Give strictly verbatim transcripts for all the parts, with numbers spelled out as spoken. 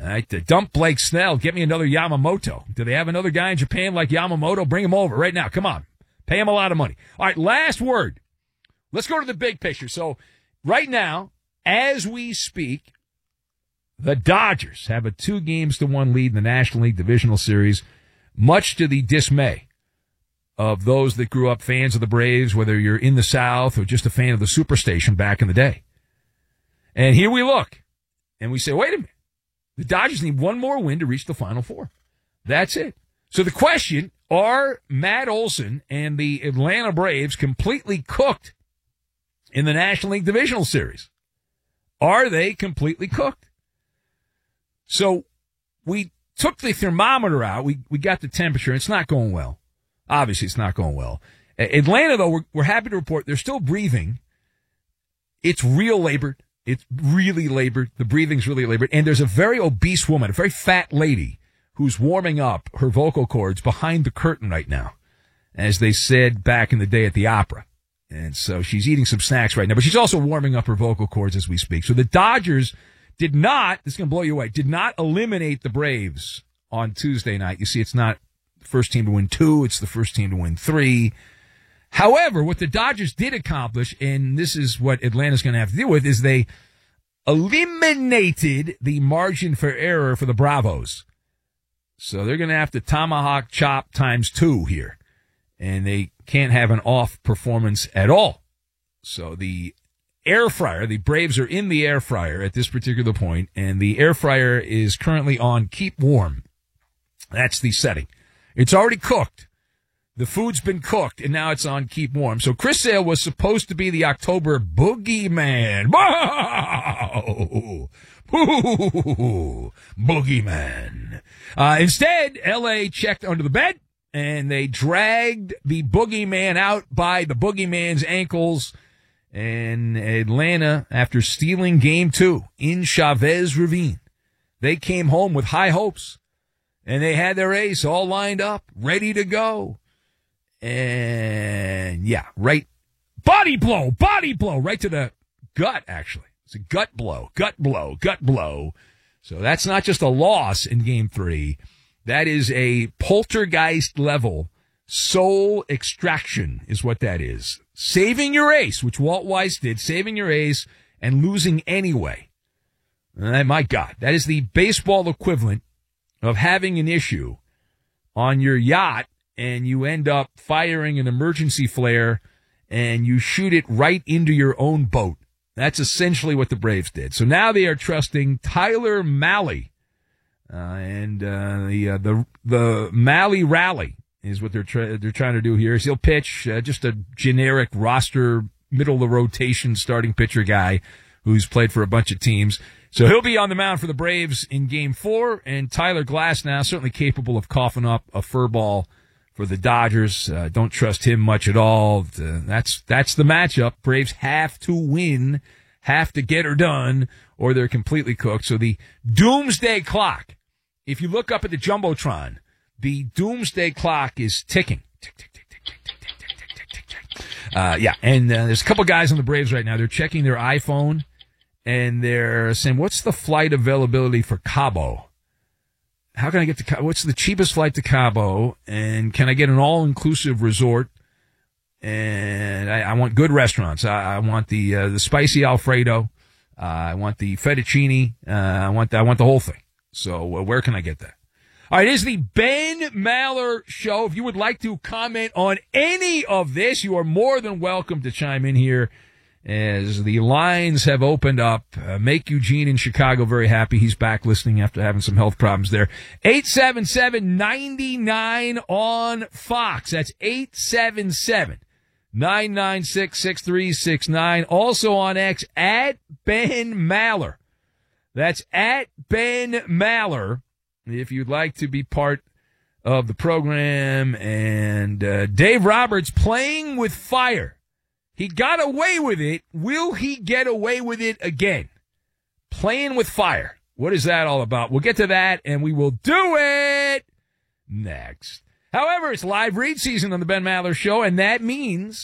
All right, to dump Blake Snell, get me another Yamamoto. Do they have another guy in Japan like Yamamoto? Bring him over right now. Come on. Pay him a lot of money. All right, last word. Let's go to the big picture. So right now, as we speak, the Dodgers have a two games to one lead in the National League Divisional Series, much to the dismay of those that grew up fans of the Braves, whether you're in the South or just a fan of the Superstation back in the day. And here we look, and we say, wait a minute. The Dodgers need one more win to reach the Final Four. That's it. So the question, are Matt Olson and the Atlanta Braves completely cooked in the National League Divisional Series? Are they completely cooked? So we took the thermometer out. We we got the temperature. It's not going well. Obviously, it's not going well. Atlanta, though, we're, we're happy to report they're still breathing. It's real labored. It's really labored. The breathing's really labored. And there's a very obese woman, a very fat lady, who's warming up her vocal cords behind the curtain right now, as they said back in the day at the opera. And so she's eating some snacks right now, but she's also warming up her vocal cords as we speak. So the Dodgers did not, this is going to blow you away, did not eliminate the Braves on Tuesday night. You see, it's not the first team to win two, it's the first team to win three. However, what the Dodgers did accomplish, and this is what Atlanta's going to have to deal with, is they eliminated the margin for error for the Bravos. So they're going to have to tomahawk chop times two here. And they can't have an off performance at all. So the air fryer, the Braves are in the air fryer at this particular point, and the air fryer is currently on keep warm. That's the setting. It's already cooked. The food's been cooked, and now it's on keep warm. So Chris Sale was supposed to be the October boogeyman. Whoa! Boogeyman. Uh, instead, L A checked under the bed, and they dragged the boogeyman out by the boogeyman's ankles. And Atlanta, after stealing game two in Chavez Ravine, they came home with high hopes. And they had their ace all lined up, ready to go. And, yeah, right. Body blow, body blow, right to the gut, actually. It's a gut blow, gut blow, gut blow. So that's not just a loss in game three. That is a poltergeist level soul extraction is what that is. Saving your ace, which Walt Weiss did, saving your ace and losing anyway. Uh, my God, that is the baseball equivalent of having an issue on your yacht and you end up firing an emergency flare and you shoot it right into your own boat. That's essentially what the Braves did. So now they are trusting Tyler Mahle, uh, and uh, the uh, the the Mahle rally is what they're try- they're trying to do here. Is he'll pitch uh, just a generic roster, middle of the rotation starting pitcher guy who's played for a bunch of teams. So he'll be on the mound for the Braves in Game Four, and Tyler Glasnow certainly capable of coughing up a fur ball for the Dodgers. Uh, don't trust him much at all. Uh, that's that's the matchup. Braves have to win, have to get her done, or they're completely cooked. So the doomsday clock, if you look up at the Jumbotron, the doomsday clock is ticking. Tick, tick, tick, tick, tick, tick, tick, tick, tick, tick, tick. Uh, yeah, and uh, there's a couple guys on the Braves right now. They're checking their iPhone, and they're saying, what's the flight availability for Cabo? How can I get to Cabo? What's the cheapest flight to Cabo? And can I get an all-inclusive resort? And I, I want good restaurants. I, I want the uh, the spicy Alfredo. Uh, I want the fettuccine. Uh, I want the, I want the whole thing. So uh, where can I get that? All right, it is the Ben Maller Show. If you would like to comment on any of this, you are more than welcome to chime in here as the lines have opened up. Uh, make Eugene in Chicago very happy. He's back listening after having some health problems there. eight seven seven, nine nine on Fox. That's eight seven seven, nine nine six, six three six nine. Also on X, at Ben Maller. That's at Ben Maller. If you'd like to be part of the program. And uh, Dave Roberts playing with fire. He got away with it. Will he get away with it again? Playing with fire. What is that all about? We'll get to that, and we will do it next. However, it's live read season on the Ben Maller Show, and that means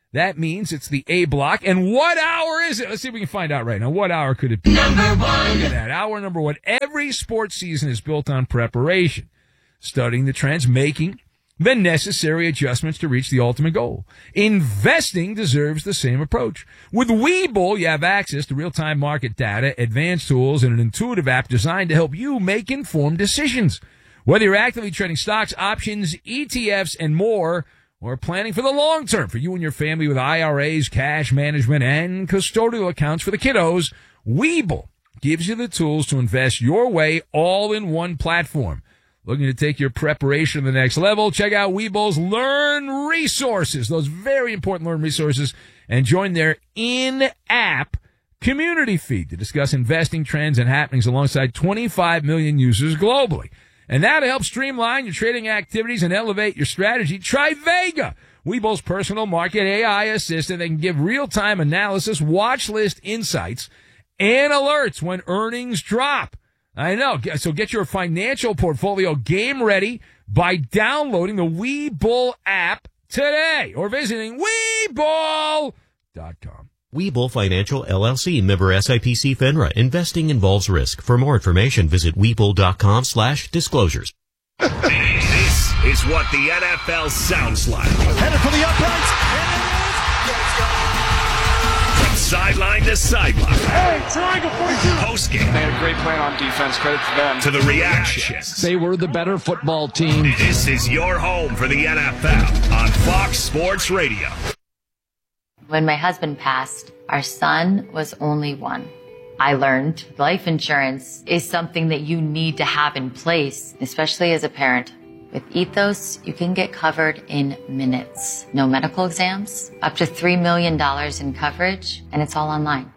That means it's the A block. And what hour is it? Let's see if we can find out right now. What hour could it be? Number one. Look at that. Hour number one. Every sports season is built on preparation, studying the trends, making the necessary adjustments to reach the ultimate goal. Investing deserves the same approach. With Webull, you have access to real-time market data, advanced tools, and an intuitive app designed to help you make informed decisions. Whether you're actively trading stocks, options, E T Fs, and more, or planning for the long term for you and your family with I R As, cash management, and custodial accounts for the kiddos, Webull gives you the tools to invest your way all in one platform. Looking to take your preparation to the next level? Check out Webull's Learn Resources, those very important Learn Resources, and join their in-app community feed to discuss investing trends and happenings alongside twenty-five million users globally. And now to help streamline your trading activities and elevate your strategy, try Vega, Webull's personal market A I assistant that can give real-time analysis, watch list insights, and alerts when earnings drop. I know. So get your financial portfolio game ready by downloading the Webull app today or visiting Webull dot com. Webull Financial, L L C, member S I P C FINRA. Investing involves risk. For more information, visit Webull.com slash disclosures. This is what the N F L sounds like. Headed for the uprights. From sideline to sideline. Hey, triangle forty-two. Postgame. They had a great plan on defense. Credit to them. To the reactions. They were the better football team. This is your home for the N F L on Fox Sports Radio. When my husband passed, our son was only one. I learned life insurance is something that you need to have in place, especially as a parent. With Ethos, you can get covered in minutes. No medical exams, up to three million dollars in coverage, and it's all online.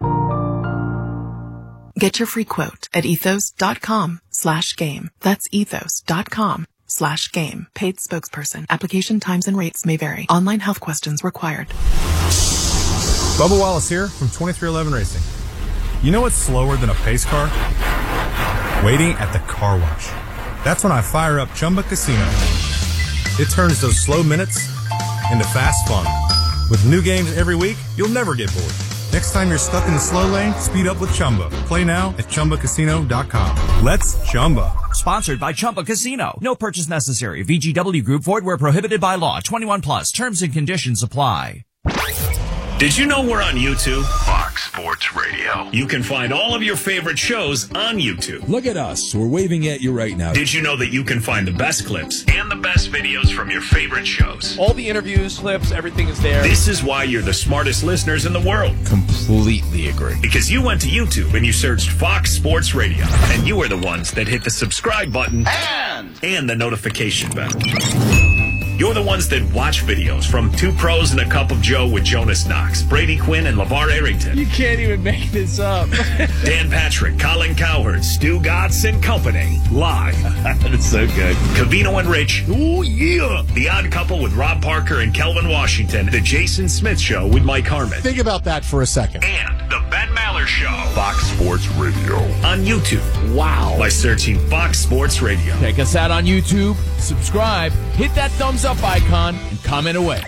Get your free quote at ethos.com slash game. That's ethos.com slash game. Paid spokesperson. Application times and rates may vary. Online health questions required. Bubba Wallace here from twenty-three eleven Racing. You know what's slower than a pace car? Waiting at the car wash. That's when I fire up Chumba Casino. It turns those slow minutes into fast fun. With new games every week, you'll never get bored. Next time you're stuck in the slow lane, speed up with Chumba. Play now at Chumba Casino dot com. Let's Chumba. Sponsored by Chumba Casino. No purchase necessary. V G W Group. Void where prohibited by law. twenty-one plus. Terms and conditions apply. Did you know we're on YouTube? Fox Sports Radio. You can find all of your favorite shows on YouTube. Look at us. We're waving at you right now. Did you know that you can find the best clips and the best videos from your favorite shows? All the interviews, clips, everything is there. This is why you're the smartest listeners in the world. Completely agree. Because you went to YouTube and you searched Fox Sports Radio. And you are the ones that hit the subscribe button And, and the notification bell. You're the ones that watch videos from Two Pros and a Cup of Joe with Jonas Knox, Brady Quinn, and LeVar Arrington. You can't even make this up. Dan Patrick, Colin Cowherd, Stu Gatz and Company. Live. that's so good. Covino and Rich. Oh, yeah. The Odd Couple with Rob Parker and Kelvin Washington. The Jason Smith Show with Mike Harmon. Think about that for a second. And The Ben Maller Show. Fox Sports Radio. On YouTube. Wow. By searching Fox Sports Radio. Check us out on YouTube, subscribe, hit that thumbs up icon, and comment away.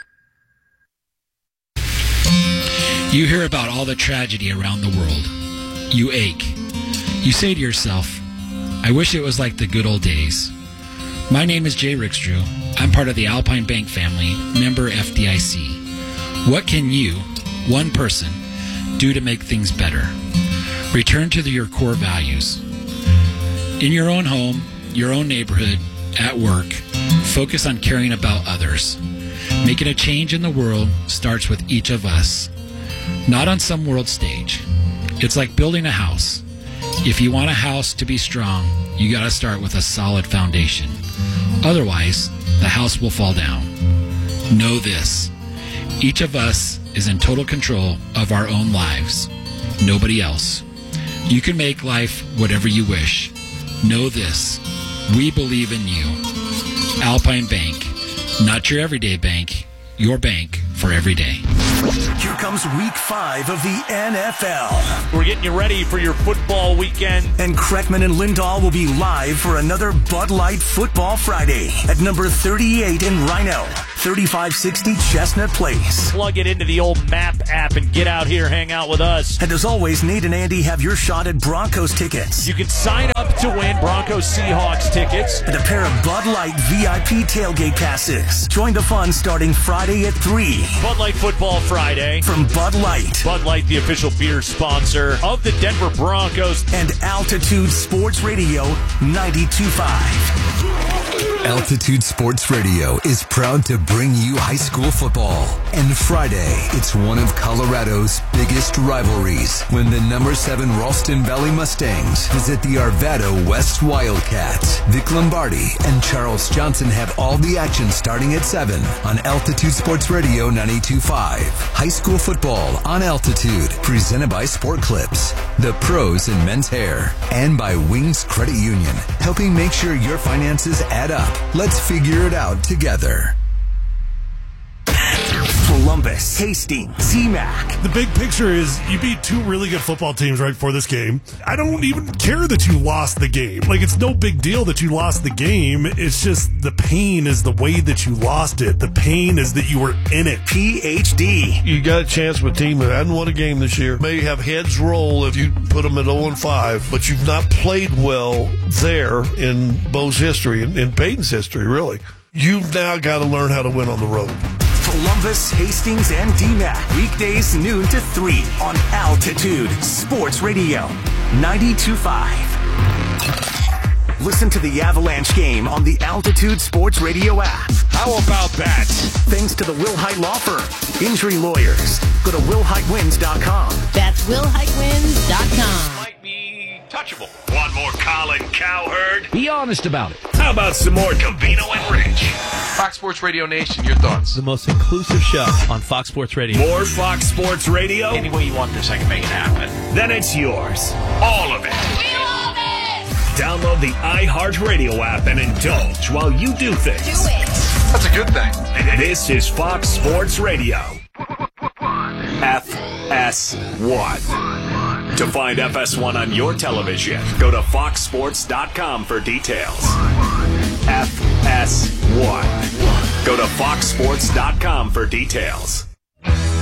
You hear about all the tragedy around the world. You ache. You say to yourself, I wish it was like the good old days. My name is Jay Rickstrew. I'm part of the Alpine Bank family, member F D I C. What can you, one person, do to make things better? Return to the, your core values. In your own home, your own neighborhood, at work, focus on caring about others. Making a change in the world starts with each of us. Not on some world stage. It's like building a house. If you want a house to be strong, you got to start with a solid foundation. Otherwise, the house will fall down. Know this. Each of us is in total control of our own lives. Nobody else. You can make life whatever you wish. Know this. We believe in you. Alpine Bank. Not your everyday bank. Your bank for every day. Here comes week five of the N F L. We're getting you ready for your football weekend. And Kreckman and Lindahl will be live for another Bud Light Football Friday at number thirty-eight in Rhino. thirty-five sixty Chestnut Place. Plug it into the old map app and get out here, hang out with us. And as always, Nate and Andy have your shot at Broncos tickets. You can sign up to win Broncos Seahawks tickets. And a pair of Bud Light V I P tailgate passes. Join the fun starting Friday at three. Bud Light Football Friday. From Bud Light. Bud Light, the official beer sponsor of the Denver Broncos. And Altitude Sports Radio ninety-two point five. Altitude Sports Radio is proud to bring you high school football. And Friday, it's one of Colorado's biggest rivalries when the number seven Ralston Valley Mustangs visit the Arvada West Wildcats. Vic Lombardi and Charles Johnson have all the action starting at seven on Altitude Sports Radio ninety-two point five. High school football on Altitude, presented by Sport Clips, the pros in men's hair, and by Wings Credit Union, helping make sure your finances add up. Let's figure it out together. Columbus, Hastings, C MAC. The big picture is you beat two really good football teams right before this game. I don't even care that you lost the game. Like, it's no big deal that you lost the game. It's just the pain is the way that you lost it. The pain is that you were in it. P H D. You got a chance with a team that hadn't won a game this year. May have heads roll if you put them at oh and five, but you've not played well there in Bo's history, in, in Peyton's history, really. You've now got to learn how to win on the road. Columbus, Hastings, and D MAC. Weekdays noon to three on Altitude Sports Radio ninety-two point five. Listen to the Avalanche game on the Altitude Sports Radio app. How about that? Thanks to the Will Height Law Firm. Injury lawyers. Go to will height wins dot com. That's will height wins dot com. Might be touchable. Want more Colin Cowherd? Be honest about it. How about some more Covino and Rich? Fox Sports Radio Nation, your thoughts? The most inclusive show on Fox Sports Radio. More Fox Sports Radio? Any way you want this, I can make it happen. Then it's yours. All of it. We love it! Download the iHeartRadio app and indulge while you do things. Do it! That's a good thing. This is Fox Sports Radio. F S one. To find F S one on your television, go to fox sports dot com for details. F S one. Go to fox sports dot com for details.